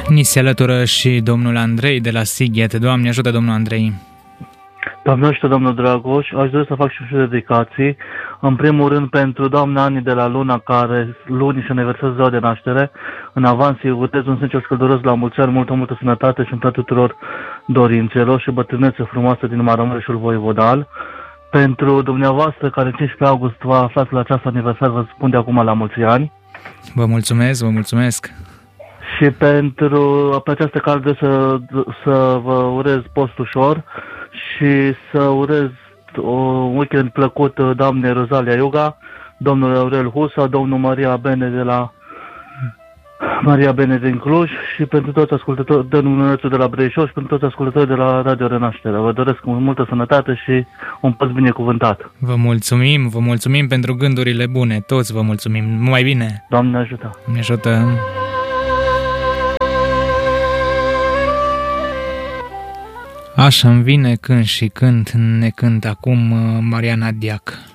Ni se alătură și domnul Andrei de la Sighet. Doamne ajută, domnul Andrei! Doamne ajută, domnul Dragoș, aș dori să fac și dedicații. În primul rând pentru doamna Ani de la Luna, care luni și aniversează ziua de naștere. În avans îi urez un sincer călduros la mulți ani, multă sănătate și împlinirea tuturor dorințelor și bătrânețe frumoasă din Maramureșul Voivodal. Pentru dumneavoastră, care în 15 august va aflați la această aniversar, vă spun de acum la mulți ani. Vă mulțumesc! Și pentru această cale să vă urez post ușor și să urez un weekend plăcut doamnei Rozalia Iuga, domnul Aurel Husa, domnul Maria Bene din Cluj și pentru toți ascultătorii, domnul de la Breișor și pentru toți ascultătorii de la Radio Renaștere. Vă doresc multă sănătate și un post binecuvântat. Vă mulțumim pentru gândurile bune, toți vă mulțumim. Numai bine! Doamne ajută! Ne ajută! Așa-mi vine când și când ne cântă acum Mariana Diac.